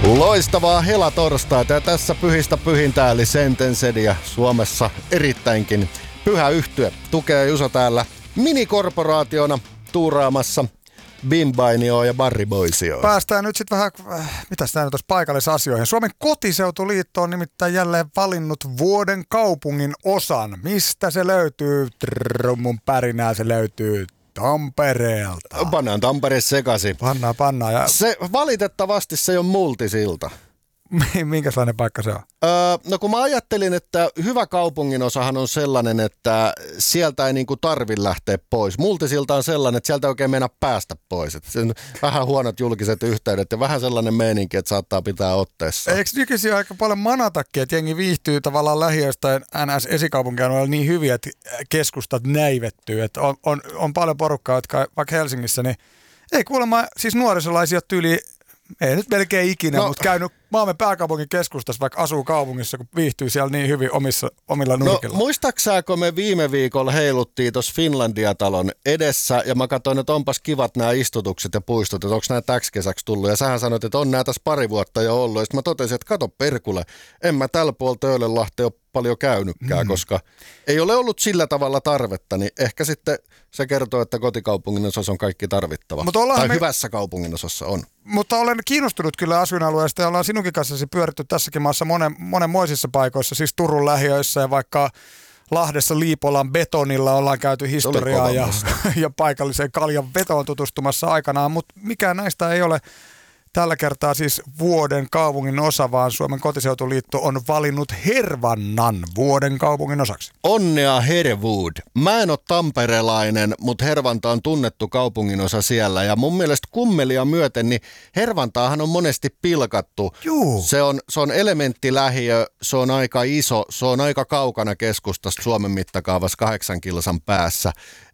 Loistavaa helatorstaita ja tässä pyhistä pyhintää eli Sentencedia Suomessa erittäinkin pyhä yhtye. Tukee Jusa täällä minikorporaationa tuuraamassa Bimbainioa ja Barry Boysioa. Päästään nyt sitten vähän, mitäs tää nyt olisi, paikallisasioihin. Suomen kotiseutuliitto on nimittäin jälleen valinnut vuoden kaupungin osan. Mistä se löytyy? Trummun pärinää se löytyy Tampereelta. Pannaan Tampere sekaisin. Pannaan. Ja... Valitettavasti se ei ole Multisilta. Minkälainen paikka se on? No kun mä ajattelin, että hyvä kaupunginosahan on sellainen, että sieltä ei niinku tarvi lähteä pois. Multisilta on sellainen, että sieltä ei oikein mennä päästä pois. Että sen vähän huonot julkiset yhteydet ja vähän sellainen meininki, että saattaa pitää otteessa. Eikö nykyisin aika paljon manatakin, että jengi viihtyy tavallaan lähiöstä NS-esikaupunkialueella niin hyviä, että keskustat näivettyy. Että on paljon porukkaa, jotka vaikka Helsingissä, niin ei kuulemma siis nuorisolaisia tyyli. Ei nyt melkein ikinä, mutta käynyt maamme pääkaupungin keskustassa, vaikka asuu kaupungissa, kun viihtyy siellä niin hyvin omilla nurkilla. No muistaaksä, kun me viime viikolla heiluttiin tuossa Finlandia-talon edessä, ja mä katsoin, että onpas kivat nämä istutukset ja puistot, että onko nämä täksi kesäksi tullut, ja sähän sanoit, että on nämä tässä pari vuotta jo ollut, ja sitten mä totesin, että kato perkule, en mä tällä puolella Töölönlahteen ole paljon käynytkään, koska ei ole ollut sillä tavalla tarvetta, niin ehkä sitten se kertoo, että kotikaupungin osassa on kaikki tarvittava. Tai hyvässä kaupungin osassa on. Mutta olen kiinnostunut kyllä asuinalueesta ja ollaan sinunkin kanssasi pyöritty tässäkin maassa monenmoisissa paikoissa, siis Turun lähiöissä ja vaikka Lahdessa Liipolan betonilla ollaan käyty historiaa ja paikalliseen kaljan vetoon tutustumassa aikanaan, mutta mikään näistä ei ole tällä kertaa siis vuoden kaupungin osa, vaan Suomen kotiseutuliitto on valinnut Hervannan vuoden kaupungin osaksi. Onnea Herwood. Mä en ole tamperelainen, mutta Hervanta on tunnettu kaupungin osa siellä. Ja mun mielestä kummelia myöten, niin Hervantaahan on monesti pilkattu. Juu. Se on elementtilähiö, se on aika iso, se on aika kaukana keskustasta Suomen mittakaavassa 8 kilsan päässä.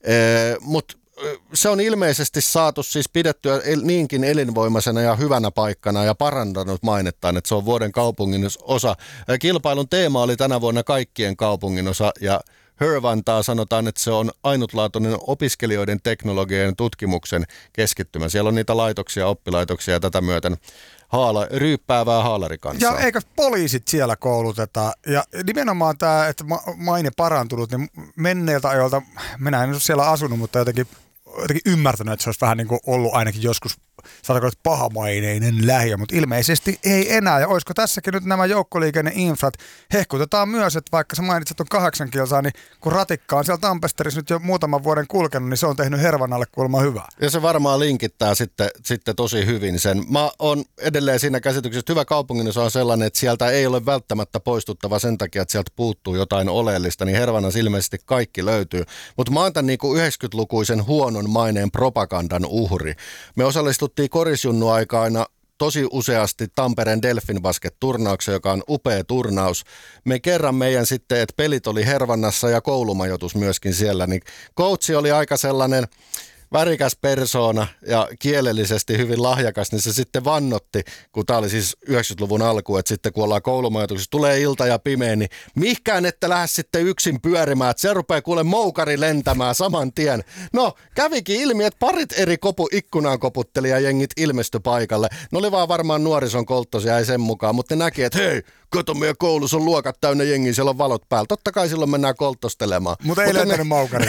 Mutta se on ilmeisesti saatu siis pidettyä niinkin elinvoimaisena ja hyvänä paikkana ja parantanut mainettaan, että se on vuoden kaupungin osa. Kilpailun teema oli tänä vuonna kaikkien kaupungin osa ja Hervantaa sanotaan, että se on ainutlaatuinen opiskelijoiden teknologian tutkimuksen keskittymä. Siellä on niitä laitoksia, oppilaitoksia ja tätä myöten ryyppäävää haalarikansaa. Ja eikä poliisit siellä kouluteta. Ja nimenomaan tämä, että maine parantunut, niin menneiltä ajoilta, minä en ole siellä asunut, mutta jotenkin ymmärtänyt, että se olisi vähän niin kuin ollut ainakin joskus, sanotaanko, että pahamaineinen lähiö, mutta ilmeisesti ei enää. Ja olisiko tässäkin nyt nämä joukkoliikenneinfrat hehkutetaan myös, että vaikka sä mainitset on 8 kilsaa, niin kun ratikka on siellä Tampesterissa nyt jo muutaman vuoden kulkenut, niin se on tehnyt Hervannalle kuulemma hyvää. Ja se varmaan linkittää sitten tosi hyvin sen. Mä oon edelleen siinä käsityksessä, että hyvä kaupunginosa on sellainen, että sieltä ei ole välttämättä poistuttava sen takia, että sieltä puuttuu jotain oleellista, niin Hervannassa ilmeisesti kaikki löytyy. Mutta mä oon tämän niin kuin 90-lukuisen huonon maineen propagandan uhri. Me osallistuttiin korisjunnu-aikana tosi useasti Tampereen Delfin Basket-turnaukseen, joka on upea turnaus. Me kerran meidän sitten, että pelit oli Hervannassa ja koulumajoitus myöskin siellä, niin coachi oli aika sellainen värikäs persoona ja kielellisesti hyvin lahjakas, niin se sitten vannotti, kun tämä oli siis 90-luvun alku, että sitten kun ollaan koulumajoituksessa, tulee ilta ja pimeä, niin mihkään ette lähde sitten yksin pyörimään, että se rupeaa kuule moukari lentämään saman tien. No, kävikin ilmi, että parit eri ikkunaan koputtelijajengit ilmestyi paikalle. Ne oli vaan varmaan nuorison kolttosia, ei sen mukaan, mutta ne näki, että hei, kato, meidän koulussa on luokat täynnä jengiä, siellä on valot päällä. Totta kai silloin mennään kolttostelemaan. Mutta ei lentänyt moukari.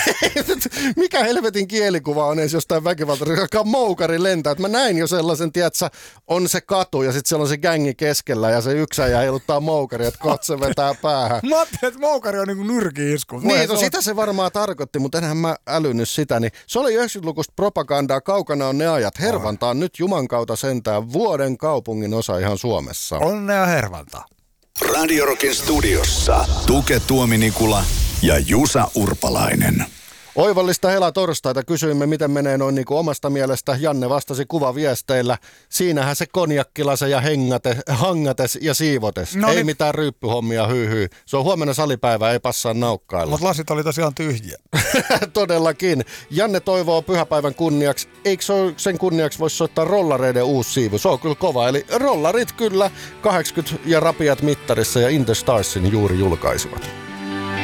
Mikä helvetin kielikuva on edes jostain väkivaltaisesta, joka moukari lentää. Et mä näin jo sellaisen, tiedätkö, on se katu ja sitten siellä on se gängi keskellä ja se yksäjä heiluttaa moukari, että katse vetää päähän. Mä ajattelin, että moukari on niin kuin nyrki-isku. Niin, sitä se varmaan tarkoitti, mutta enhän mä älynyt sitä. Niin se oli 90-lukuista propagandaa, kaukana on ne ajat. Hervanta on nyt Juman kautta sentään vuoden kaupungin osa ihan Suomessa. Onnea Hervanta. Radio Rockin studiossa Tuke Tuominikula ja Jusa Urpalainen. Oivallista helatorstaita. Kysyimme, miten menee noin niin kuin omasta mielestä. Janne vastasi kuvaviesteillä. Siinähän se konjakkilase ja hangates ja siivotes. No, ei mitään ryyppyhommia, hyy. Se on huomenna salipäivä, ei passaa naukkailla. Mutta lasit oli tosiaan tyhjiä. Todellakin. Janne toivoo pyhäpäivän kunniaksi. Eikö sen kunniaksi voisi soittaa rollareiden uusi siivu? Se on kyllä kova. Eli rollarit kyllä 80 ja rapiat mittarissa ja In the Starsin juuri julkaisivat.